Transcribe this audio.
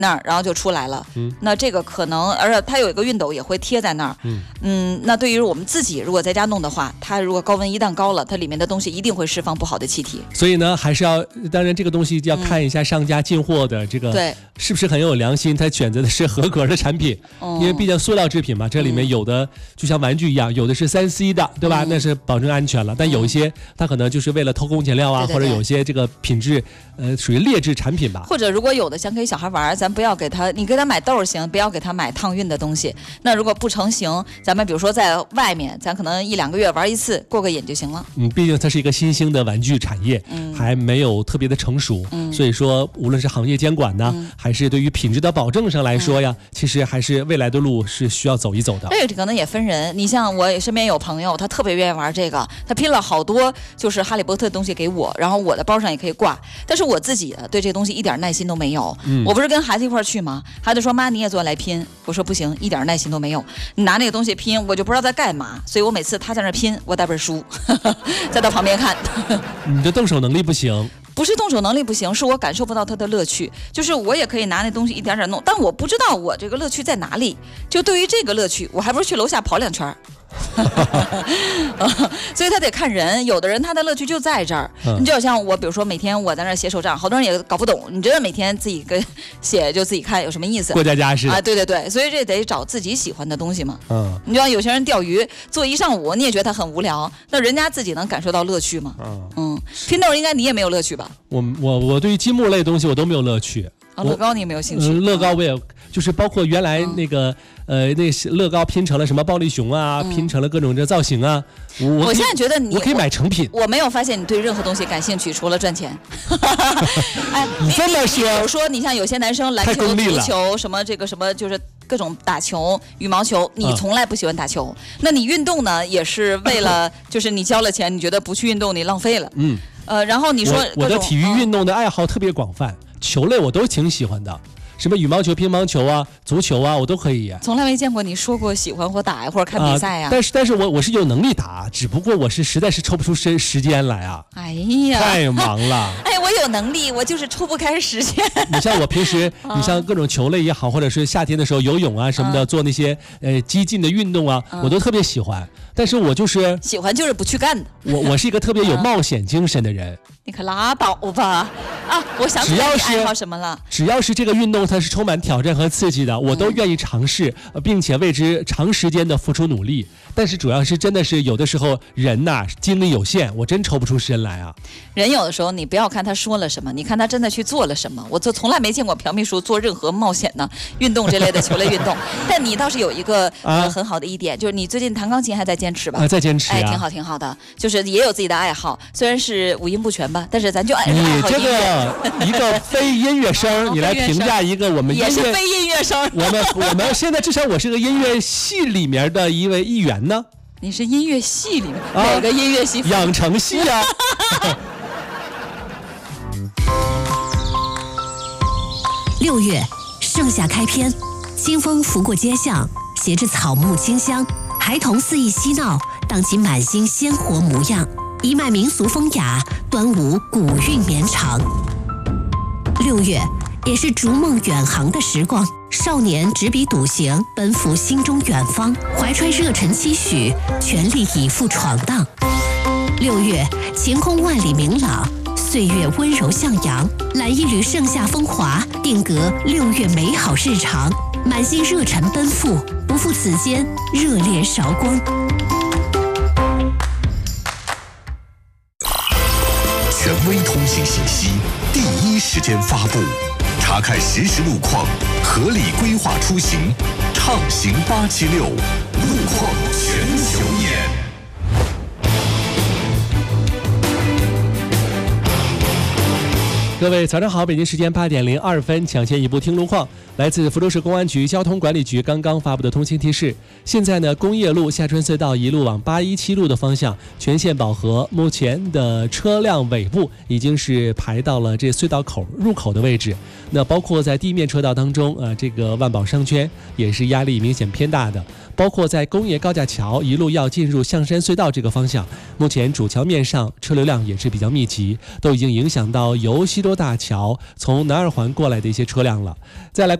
那儿，然后就出来了。那这个可能，而且它有一个熨斗也会贴在那儿。那对于我们自己如果在家弄的话，它如果高温一旦高了，它里面的东西一定会释放不好的气体。 所以呢，还是要，当然这个东西要看一下商家进货的这个是不是很有良心，他选择的是合格的产品。因为毕竟塑料制品嘛，这里面有的就像玩具一样，有的是3C 的，对吧？那是保证安全了。但有一些它可能就是为了偷工减料啊，或者有些这个品质属于劣质产品吧。 或者如果有的想给小孩玩，咱不要给他，你给他买豆行，不要给他买烫熨的东西。那如果不成型，咱们比如说在外面，咱可能1-2个月玩一次，过个瘾就行了。 毕竟它是一个新兴的玩具产业，还没有特别的成熟，所以说无论是行业监管呢，还是对于品质的保证上来说呀，其实还是未来的路是需要走一走的。 这个可能也分人，你像我身边有朋友，他特别愿意玩这个，他拼了好多就是哈利波特的东西给我，然后我的包上也可以挂，但是我自己对这东西一点耐心都没有。我不是跟孩子一块去吗？孩子说妈你也坐来拼，我说不行，一点耐心都没有，你拿那个东西拼我就不知道在干嘛，所以我每次他在那拼，我带本书在他旁边看。 你的动手能力不行。 不是动手能力不行，是我感受不到它的乐趣。就是我也可以拿那东西一点点弄，但我不知道我这个乐趣在哪里。就对于这个乐趣，我还不如去楼下跑2圈。所以他得看人，有的人他的乐趣就在这儿。你就好像我，比如说每天我在那写手账，好多人也搞不懂，你觉得每天自己跟写就自己看有什么意思？ 过家家似的啊， 对，所以这得找自己喜欢的东西嘛。你就像有些人钓鱼做一上午，你也觉得他很无聊，那人家自己能感受到乐趣吗？拼豆应该你也没有乐趣吧？ 我对于积木类的东西我都没有乐趣。 乐高你也没有兴趣？ 乐高我也就是包括原来那个那乐高拼成了什么暴力熊啊，拼成了各种这造型啊。 我现在觉得我可以买成品。 我没有发现你对任何东西感兴趣，除了赚钱。 你这么说， 比如说你像有些男生篮球、足球什么这个什么就是各种打球、羽毛球，你从来不喜欢打球。那你运动呢，也是为了就是你交了钱，你觉得不去运动你浪费了。然后你说我的体育运动的爱好特别广泛，球类我都挺喜欢的。什么羽毛球、乒乓球啊、足球啊，我都可以。 从来没见过你说过喜欢或打或者看比赛呀。 但是我是有能力打，只不过我是实在是抽不出时间来啊。 哎呀， 太忙了。 我有能力，我就是抽不开时间。 你像我平时，你像各种球类也好，或者是夏天的时候游泳啊什么的，做那些激进的运动啊，我都特别喜欢。但是我就是喜欢，就是不去干的。 我是一个特别有冒险精神的人。 你可拉倒吧！我想起来你爱好什么了？ 只要是这个运动它是充满挑战和刺激的，我都愿意尝试，并且为之长时间的付出努力。但是主要是真的是有的时候人呐精力有限，我真抽不出身来啊。 人有的时候你不要看他说了什么，你看他真的去做了什么。我从来没见过朴秘书做任何冒险的运动这类的球类运动。但你倒是有一个很好的一点，就是你最近弹钢琴还在坚持吧？ 在坚持挺好挺好的，就是也有自己的爱好，虽然是五音不全吧，但是咱就爱好音乐。 你这个一个非音乐生，你来评价一个我们也是非音乐生。 我们现在至少我是个音乐系里面的一位议员呢。 你是音乐系里面哪个音乐系？ 养成系啊。 6月，盛夏开篇，清风拂过街巷，携着草木清香，孩童肆意嬉闹，荡起满心鲜活模样，一脉民俗风雅，端午古韵绵长。6月也是逐梦远航的时光，少年执笔笃行，奔赴心中远方，怀揣热忱期许，全力以赴闯荡。6月晴空万里明朗，岁月温柔向阳，揽一缕盛夏风华，定格6月美好日常，满心热忱奔赴，不负此间热烈韶光。 权威通信信息，第一时间发布，查看实时路况，合理规划出行，畅行876，路况全球眼。 各位早上好，北京时间8点02分，抢先一步听路况。来自福州市公安局交通管理局刚刚发布的通信提示，现在呢，工业路下春隧道一路往817路的方向全线饱和，目前的车辆尾部已经是排到了这隧道口入口的位置。那包括在地面车道当中，这个万宝商圈也是压力明显偏大的。包括在工业高架桥一路要进入象山隧道这个方向，目前主桥面上车流量也是比较密集，都已经影响到由西多州大桥从南二环过来的一些车辆了。再来